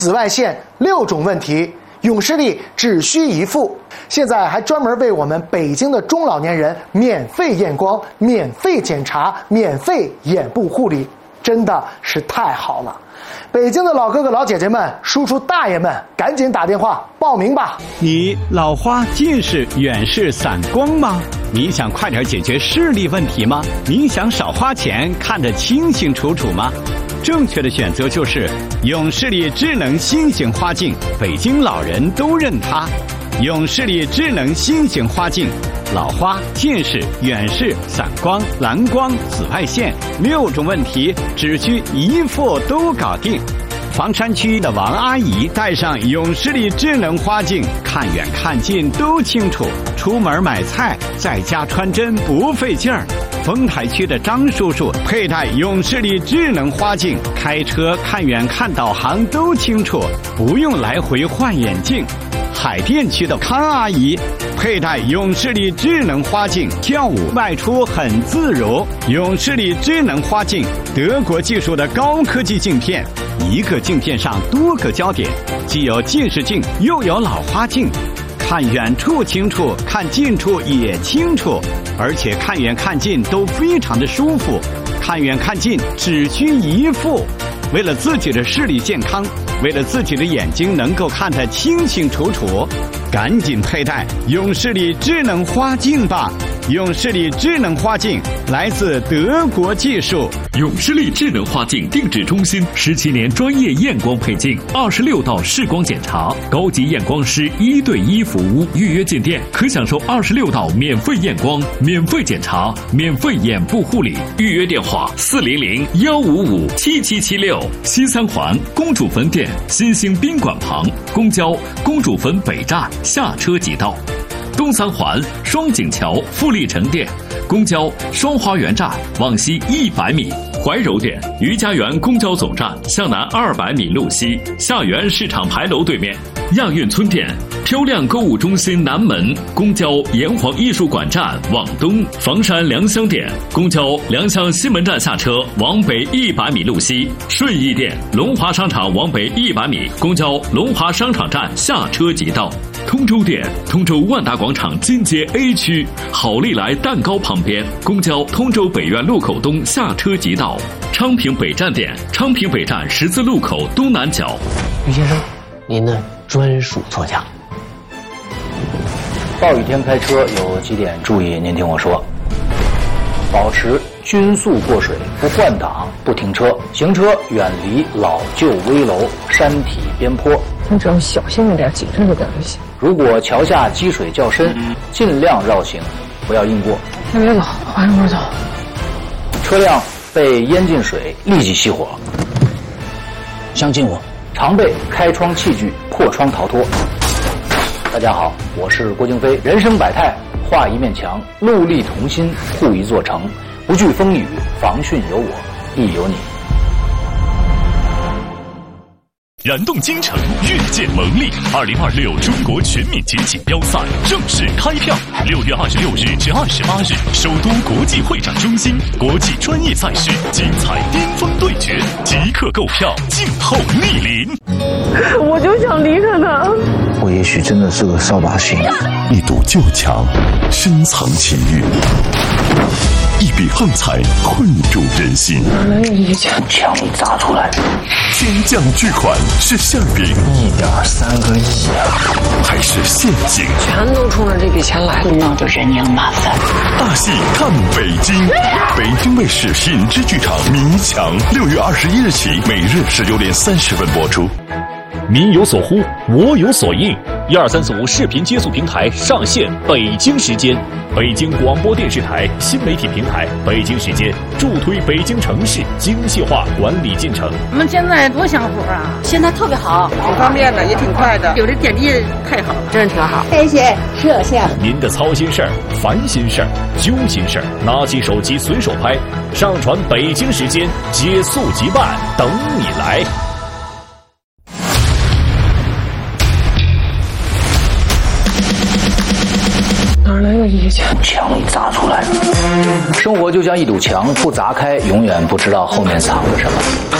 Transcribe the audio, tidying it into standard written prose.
紫外线6种问题，永视力只需一副。现在还专门为我们北京的中老年人免费验光、免费检查、免费眼部护理，真的是太好了。北京的老哥哥老姐姐们、叔叔大爷们，赶紧打电话报名吧！ 你老花、近视、远视、散光吗？你想快点解决视力问题吗？你想少花钱，看得清清楚楚吗？正确的选择就是永视力智能新型花镜，北京老人都认它。永视力智能新型花镜，老花、近视、远视、散光、蓝光、紫外线6种问题，只需一副都搞定。房山区的王阿姨戴上永视力智能花镜，看远看近都清楚，出门买菜在家穿针不费劲儿。丰台区的张叔叔佩戴永视力智能花镜，开车看远看导航都清楚，不用来回换眼镜。海淀区的康阿姨佩戴永视力智能花镜，跳舞外出很自如。永视力智能花镜，德国技术的高科技镜片，一个镜片上多个焦点，既有近视镜又有老花镜，看远处清楚，看近处也清楚，而且看远看近都非常的舒服，看远看近只需一副。为了自己的视力健康，为了自己的眼睛能够看得清清楚楚，赶紧佩戴永视力智能花镜吧！永视力智能花镜来自德国技术。 永视力智能花镜定制中心17年专业验光配镜，26道视光检查，高级验光师1对1服务。预约进店可享受26道免费验光、免费检查、免费眼部护理。预约电话400-155-7776。西三环公主坟店新兴宾馆旁，公交公主坟北站下车即到。东三环双井桥富力城店，公交双花园站往西100米。怀柔店余家园公交总站向南200米路西，下园市场牌楼对面。亚运村店漂亮购物中心南门，公交炎黄艺术馆站往东。房山良乡店公交良乡西门站下车往北100米路西。顺义店龙华商场往北100米，公交龙华商场站下车即到。通州店通州万达广场金街 A 区好利来蛋糕旁边，公交通州北苑路口东下车即到。昌平北站店昌平北站十字路口东南角。 于先生，您的专属座驾。 暴雨天开车有几点注意，您听我说。保持均速过水，不换挡，不停车，行车远离老旧危楼、山体边坡。 你只要小心一点，谨慎一点就行。 如果桥下积水较深，尽量绕行，不要硬过。 先别走，缓一会儿走。 车辆被淹进水，立即熄火。 相信我， 常备开窗器具，破窗逃脱。大家好，我是郭京飞。人生百态，画一面墙，戮力同心，护一座城。不惧风雨，防汛有我，亦有你。 燃动京城，越见蒙力！2026中国全民节锦标赛正式开票，6月26日至28日，首都国际会展中心国际专业赛事精彩巅峰对决，即刻购票，静候莅临。 我就想离开他。 我也许真的是个扫把星。 一堵旧墙，深藏情欲；一笔横财，困住人心。 哪来有一枪？ 枪一砸出来， 天降巨款是馅饼 ，1.3个亿啊！ 还是陷阱？ 全都冲着这笔钱来， 那就人仰马翻。 大戏看北京，北京卫视品质剧场《迷墙》，6月21日起，每日19点30分播出。 民有所呼，我有所应。12345视频接速平台上线，北京时间。北京广播电视台新媒体平台，北京时间助推北京城市精细化管理进程。 我们现在多享福啊！现在特别好，挺方便的，也挺快的，有这点滴太好了，真是挺好。 谢谢摄像。 您的操心事儿、烦心事儿、揪心事儿，拿起手机随手拍，上传北京时间，接速即办，等你来。 哪来有一枪？ 枪一砸出来。 生活就像一堵墙，不砸开，永远不知道后面藏着什么。